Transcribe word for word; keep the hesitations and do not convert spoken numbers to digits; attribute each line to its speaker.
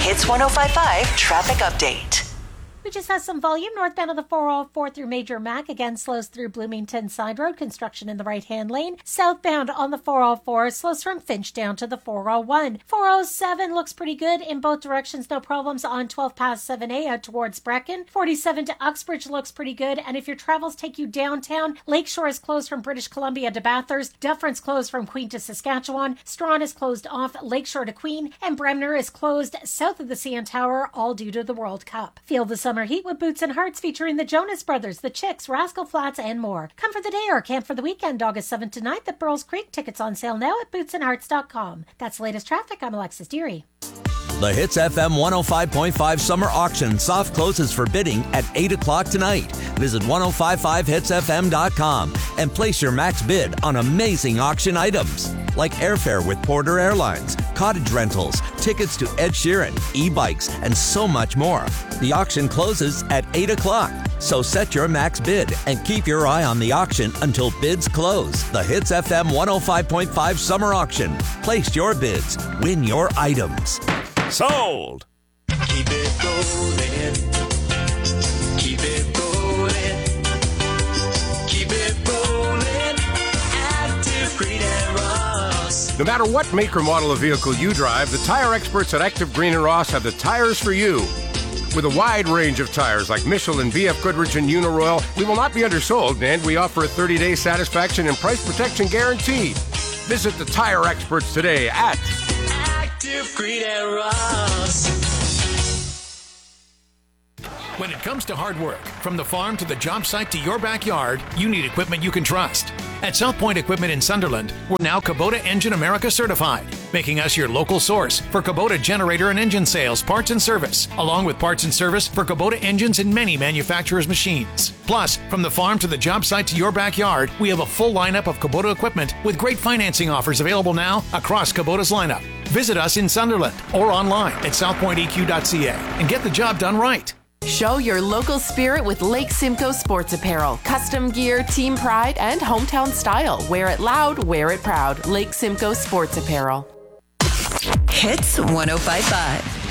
Speaker 1: Hits one oh five point five traffic update.
Speaker 2: We just have some volume northbound of the four oh four through Major Mac. Again, slows through Bloomington Side Road. Construction in the right-hand lane. Southbound on the four oh four slows from Finch down to the four oh one. four oh seven looks pretty good in both directions. No problems on twelve past seven A out towards Brecken. forty-seven to Uxbridge looks pretty good. And if your travels take you downtown, Lakeshore is closed from British Columbia to Bathurst. Dufferin's closed from Queen to Saskatchewan. Strawn is closed off Lakeshore to Queen. And Bremner is closed south of the C N Tower, all due to the World Cup. Feel the summer heat with Boots and Hearts featuring the Jonas Brothers, the Chicks, Rascal Flatts, and more. Come for the day or camp for the weekend, August seventh to ninth at Burles Creek. Tickets on sale now at boots and hearts dot com. That's the latest traffic. I'm Alexis Deary.
Speaker 3: The Hits F M one oh five point five Summer Auction soft closes for bidding at eight o'clock tonight. Visit ten fifty-five hits f m dot com and place your max bid on amazing auction items like airfare with Porter Airlines, cottage rentals, tickets to Ed Sheeran, e-bikes, and so much more. The auction closes at eight o'clock, so set your max bid and keep your eye on the auction until bids close. The Hits F M one oh five point five Summer Auction. Place your bids. Win your items. Sold!
Speaker 4: Keep it rolling. Keep it rolling. Keep it rolling. Active Green and Ross.
Speaker 5: No matter what make or model of vehicle you drive, the tire experts at Active Green and Ross have the tires for you. With a wide range of tires like Michelin, B F Goodrich, and Uniroyal, we will not be undersold, and we offer a thirty-day satisfaction and price protection guarantee. Visit the tire experts today at
Speaker 4: Active Green and Ross.
Speaker 6: When it comes to hard work, from the farm to the job site to your backyard, you need equipment you can trust. At South Point Equipment in Sunderland, we're now Kubota Engine America certified, making us your local source for Kubota generator and engine sales, parts and service, along with parts and service for Kubota engines and many manufacturers' machines. Plus, from the farm to the job site to your backyard, we have a full lineup of Kubota equipment with great financing offers available now across Kubota's lineup. Visit us in Sunderland or online at south point e q dot c a and get the job done right.
Speaker 7: Show your local spirit with Lake Simcoe Sports Apparel. Custom gear, team pride, and hometown style. Wear it loud, wear it proud. Lake Simcoe Sports Apparel.
Speaker 1: Hits one oh five point five.